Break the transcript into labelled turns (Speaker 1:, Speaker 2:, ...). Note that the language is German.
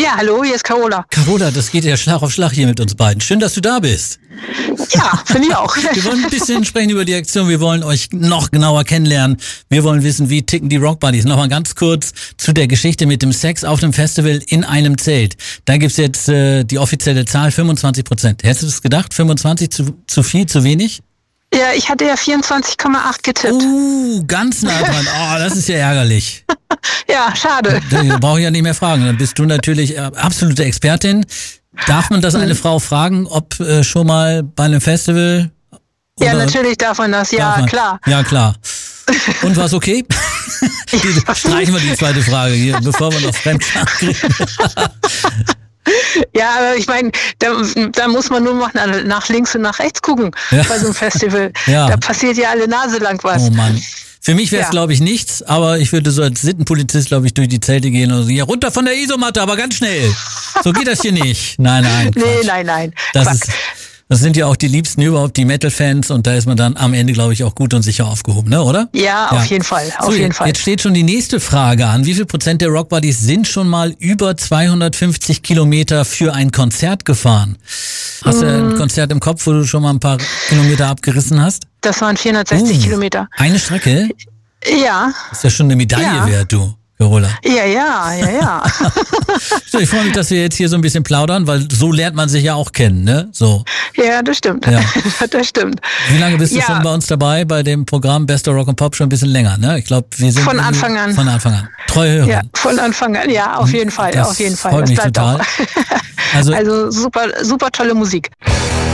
Speaker 1: Ja, hallo, hier ist Carola.
Speaker 2: Carola, das geht ja Schlag auf Schlag hier mit uns beiden. Schön, dass du da bist.
Speaker 1: Ja, finde ich auch.
Speaker 2: Wir wollen ein bisschen sprechen über die Aktion. Wir wollen euch noch genauer kennenlernen. Wir wollen wissen, wie ticken die Rock Buddies. Nochmal ganz kurz zu der Geschichte mit dem Sex auf dem Festival in einem Zelt. Da gibt's jetzt die offizielle Zahl 25%. Hättest du das gedacht? 25 zu viel, zu wenig?
Speaker 1: Ja, ich hatte ja 24,8 getippt.
Speaker 2: Ganz nah dran. Oh, das ist ja ärgerlich.
Speaker 1: Ja, schade.
Speaker 2: Da brauche ich ja nicht mehr fragen. Dann bist du natürlich absolute Expertin. Darf man das eine Frau fragen, ob schon mal bei einem Festival?
Speaker 1: Ja, natürlich darf man das. Ja, klar.
Speaker 2: Ja, klar. Und war's okay? Streichen wir die zweite Frage hier, bevor wir noch Fremdscham kriegen.
Speaker 1: Ja, aber ich meine, da muss man nur noch nach links und nach rechts gucken bei so einem Festival.
Speaker 2: Ja.
Speaker 1: Da passiert ja alle Nase lang was.
Speaker 2: Oh Mann. Für mich wäre es, glaube ich, nichts, aber ich würde so als Sittenpolizist, glaube ich, durch die Zelte gehen und so, ja, runter von der Isomatte, aber ganz schnell. So geht das hier nicht. Nein.
Speaker 1: Nee, nein.
Speaker 2: Das sind ja auch die Liebsten überhaupt, die Metal-Fans, und da ist man dann am Ende, glaube ich, auch gut und sicher aufgehoben, ne, oder?
Speaker 1: Ja, auf jeden Fall.
Speaker 2: Jetzt steht schon die nächste Frage an. Wie viel Prozent der Rock Buddies sind schon mal über 250 Kilometer für ein Konzert gefahren? Hast du ein Konzert im Kopf, wo du schon mal ein paar Kilometer abgerissen hast?
Speaker 1: Das waren 460 Kilometer.
Speaker 2: Eine Strecke?
Speaker 1: Ja.
Speaker 2: Ist ja schon eine Medaille wert, du, Carola.
Speaker 1: Ja.
Speaker 2: So, ich freue mich, dass wir jetzt hier so ein bisschen plaudern, weil so lernt man sich ja auch kennen, ne? So.
Speaker 1: Ja, das stimmt.
Speaker 2: Ja.
Speaker 1: Das stimmt.
Speaker 2: Wie lange bist du schon bei uns dabei, bei dem Programm Best of Rock and Pop? Schon ein bisschen länger, ne? Ich glaube, wir sind
Speaker 1: von Anfang an.
Speaker 2: Von Anfang an. Treue Hörerin.
Speaker 1: Ja, von Anfang an. Ja, auf jeden Fall.
Speaker 2: Das freut mich total.
Speaker 1: Also super tolle Musik.